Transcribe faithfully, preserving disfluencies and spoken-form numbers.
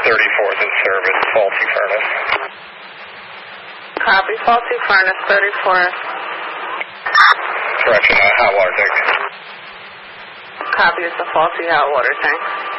thirty-fourth in service, faulty furnace. Copy, faulty furnace, thirty-fourth. Correction, uh, hot water tank. Copy, it's a faulty hot water tank.